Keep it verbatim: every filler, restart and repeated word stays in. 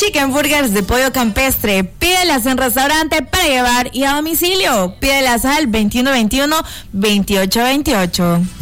Chicken Burgers de pollo campestre. Pídelas en restaurante para llevar y a domicilio. Pídelas al veintiuno veintiuno veintiocho veintiocho.